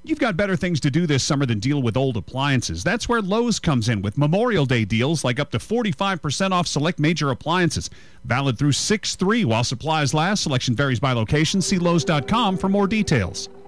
You've got better things to do this summer than deal with old appliances. That's where Lowe's comes in with Memorial Day deals like up to 45% off select major appliances. Valid through 6/3 while supplies last. Selection varies by location. See Lowes.com for more details.